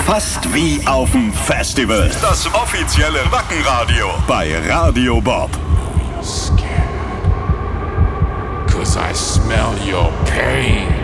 Fast wie auf dem Festival. Das offizielle Wackenradio bei Radio Bob. Scared, 'cause I smell your pain.